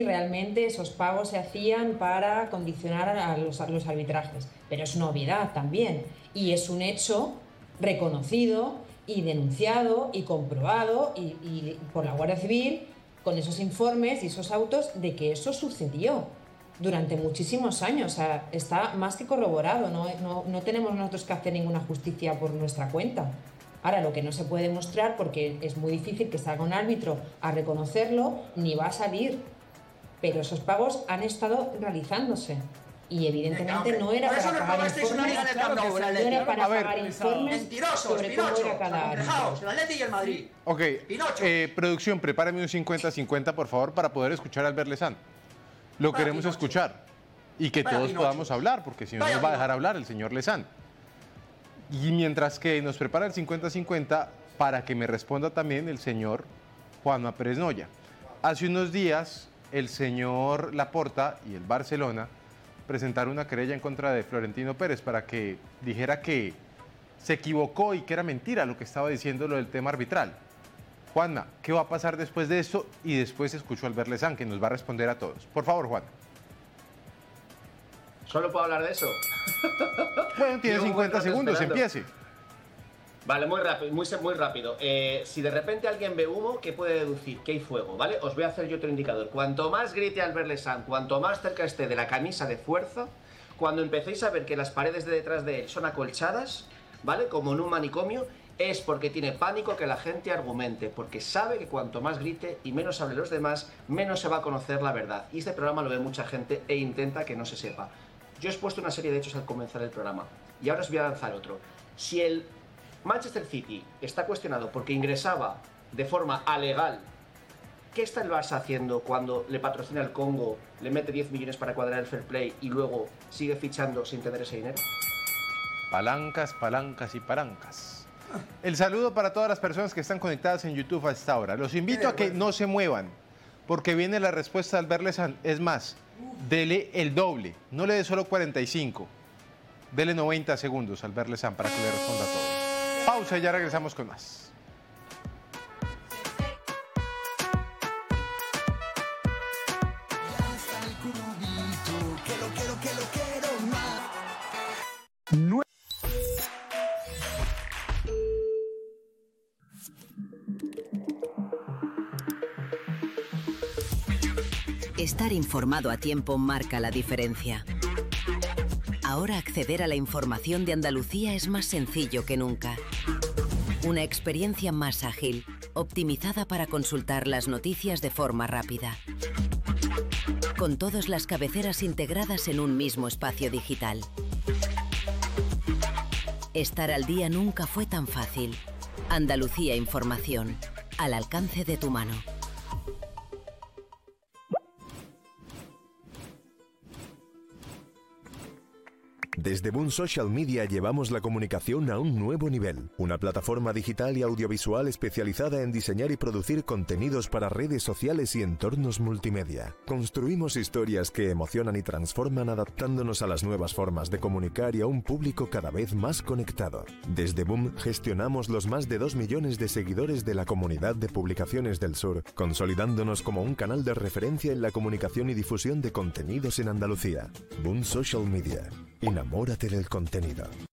realmente esos pagos se hacían para condicionar a los arbitrajes, pero es una obviedad también y es un hecho reconocido y denunciado y comprobado y por la Guardia Civil con esos informes y esos autos de que eso sucedió durante muchísimos años. O sea, está más que corroborado, no tenemos nosotros que hacer ninguna justicia por nuestra cuenta. Ahora, lo que no se puede demostrar, porque es muy difícil que salga un árbitro a reconocerlo, ni va a salir. Pero esos pagos han estado realizándose. Y evidentemente no era para pagar informes, no era para pagar informes sobre cómo era cada árbitro. El Atleti y el Madrid. Ok, producción, prepárame un 50-50, por favor, para poder escuchar a Albert Lezán. Lo queremos escuchar. Y que todos podamos hablar, porque si no nos va a dejar hablar el señor Lezán. Y mientras que nos prepara el 50-50, para que me responda también el señor Juanma Pérez Noya. Hace unos días, el señor Laporta y el Barcelona presentaron una querella en contra de Florentino Pérez para que dijera que se equivocó y que era mentira lo que estaba diciendo lo del tema arbitral. Juanma, ¿qué va a pasar después de esto? Y después escucho a Albert Lezán, que nos va a responder a todos. Por favor, Juan. ¿Solo puedo hablar de eso? Bueno, tiene 50 segundos, empiece. Vale, muy rápido. Si de repente alguien ve humo, ¿qué puede deducir? Que hay fuego, ¿vale? Os voy a hacer yo otro indicador. Cuanto más grite Albert Lezán, cuanto más cerca esté de la camisa de fuerza, cuando empecéis a ver que las paredes de detrás de él son acolchadas, ¿vale? Como en un manicomio, es porque tiene pánico que la gente argumente, porque sabe que cuanto más grite y menos hable los demás, menos se va a conocer la verdad. Y este programa lo ve mucha gente e intenta que no se sepa. Yo os he puesto una serie de hechos al comenzar el programa y ahora os voy a lanzar otro. Si el Manchester City está cuestionado porque ingresaba de forma alegal, ¿qué está el Barça haciendo cuando le patrocina el Congo, le mete 10 millones para cuadrar el fair play y luego sigue fichando sin tener ese dinero? Palancas, palancas y palancas. El saludo para todas las personas que están conectadas en YouTube a esta hora. Los invito a que no se muevan, porque viene la respuesta de Albert Lezán. Es más, dele el doble, no le dé solo 45. Dele 90 segundos a Albert Lezán para que le responda a todos. Pausa y ya regresamos con más. Estar informado a tiempo marca la diferencia. Ahora acceder a la información de Andalucía es más sencillo que nunca. Una experiencia más ágil, optimizada para consultar las noticias de forma rápida. Con todas las cabeceras integradas en un mismo espacio digital. Estar al día nunca fue tan fácil. Andalucía Información, al alcance de tu mano. Desde Boom Social Media llevamos la comunicación a un nuevo nivel. Una plataforma digital y audiovisual especializada en diseñar y producir contenidos para redes sociales y entornos multimedia. Construimos historias que emocionan y transforman adaptándonos a las nuevas formas de comunicar y a un público cada vez más conectado. Desde Boom gestionamos los más de 2 millones de seguidores de la comunidad de publicaciones del sur, consolidándonos como un canal de referencia en la comunicación y difusión de contenidos en Andalucía. Boom Social Media. Enamórate del contenido.